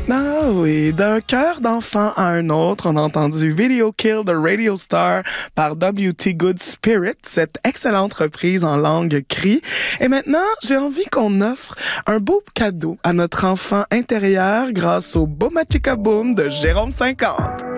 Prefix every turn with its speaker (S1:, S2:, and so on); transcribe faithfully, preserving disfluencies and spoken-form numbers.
S1: Ah oui, d'un cœur d'enfant à un autre, on a entendu Video Kill the Radio Star par W T Good Spirit, cette excellente reprise en langue cri. Et maintenant, j'ai envie qu'on offre un beau cadeau à notre enfant intérieur grâce au Boom Chica Boom de Jérôme cinquante.